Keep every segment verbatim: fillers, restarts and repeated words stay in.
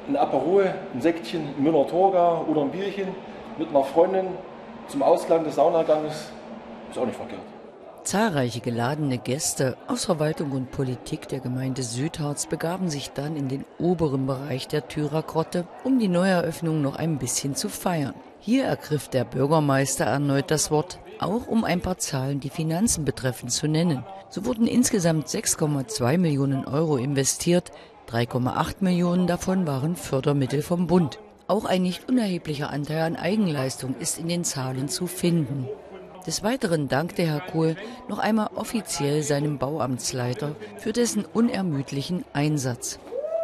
ein Aperol, ein Säckchen, ein Müller-Thurgau oder ein Bierchen mit einer Freundin zum Ausklang des Saunaganges ist auch nicht verkehrt. Zahlreiche geladene Gäste aus Verwaltung und Politik der Gemeinde Südharz begaben sich dann in den oberen Bereich der Thürer Grotte, um die Neueröffnung noch ein bisschen zu feiern. Hier ergriff der Bürgermeister erneut das Wort, auch um ein paar Zahlen, die Finanzen betreffen, zu nennen. So wurden insgesamt sechs Komma zwei Millionen Euro investiert, drei Komma acht Millionen davon waren Fördermittel vom Bund. Auch ein nicht unerheblicher Anteil an Eigenleistung ist in den Zahlen zu finden. Des Weiteren dankte Herr Kohl noch einmal offiziell seinem Bauamtsleiter für dessen unermüdlichen Einsatz.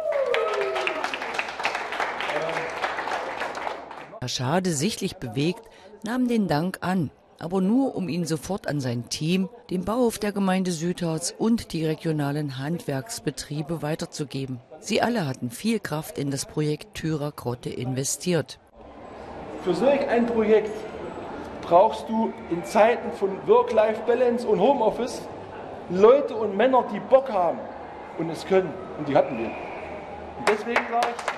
Herr Schade, sichtlich bewegt, nahm den Dank an, aber nur um ihn sofort an sein Team, den Bauhof der Gemeinde Südharz und die regionalen Handwerksbetriebe weiterzugeben. Sie alle hatten viel Kraft in das Projekt Thürer Grotte investiert. Für solch ein Projekt brauchst du in Zeiten von Work-Life-Balance und Homeoffice Leute und Männer, die Bock haben und es können. Und die hatten wir. Und deswegen sage ich,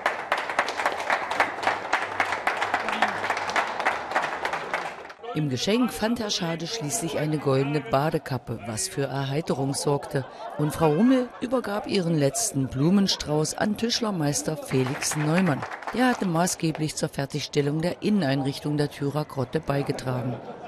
im Geschenk fand Herr Schade schließlich eine goldene Badekappe, was für Erheiterung sorgte. Und Frau Rummel übergab ihren letzten Blumenstrauß an Tischlermeister Felix Neumann. Der hatte maßgeblich zur Fertigstellung der Inneneinrichtung der Thürer Grotte beigetragen.